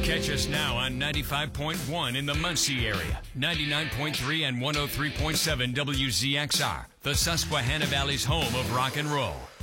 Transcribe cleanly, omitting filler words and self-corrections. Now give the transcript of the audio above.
Catch us now on 95.1 in the Muncie area, 99.3 and 103.7 WZXR, the Susquehanna Valley's home of rock and roll.